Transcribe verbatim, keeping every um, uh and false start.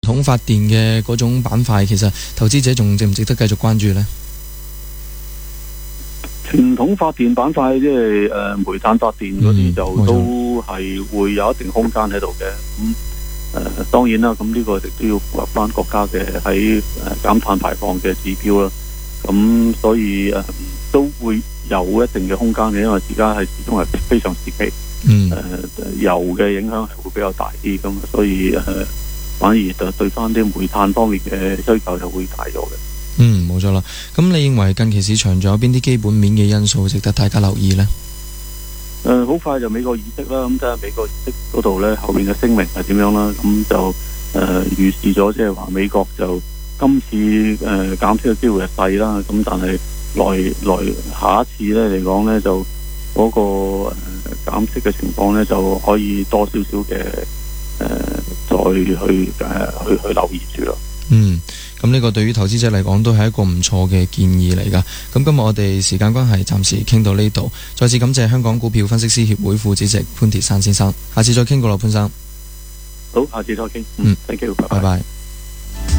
統發電嘅嗰種板塊，其實投資者仲值唔值得繼續關注呢？ 傳統發電板塊即係誒煤炭發電嗰啲就都係會有一定空間喺度嘅。咁誒當然啦，咁呢個亦都要符合翻國家嘅喺誒減碳排放嘅指標啦。咁所以誒都會有一定嘅空間嘅，因為而家係始終係非常時期。嗯。誒油嘅影響係會比較大啲，咁所以誒反而就對翻啲煤炭方面嘅需求就會大咗嘅。 嗯，冇錯啦。咁你認為近期市場仲有邊啲基本面嘅因素值得大家留意呢？ 誒、呃，好快就美國議息啦，咁睇下美國議息嗰度咧後面嘅聲明係點樣啦。咁就誒預示咗，即係話美國就今次誒減息嘅機會係細啦。咁但係來來下一次咧嚟講咧，就嗰、那個誒減息嘅情況咧就可以多少少嘅誒再去誒去去留意住咯。嗯。 咁呢個對於投資者嚟講都係一個唔錯嘅建議嚟㗎。咁今日我哋時間關係，暫時傾到呢度。再次感謝香港股票分析師協會副主席潘鐵珊先生。下次再傾過啦，潘生。 好，下次再傾。嗯，thank you，拜拜。拜拜。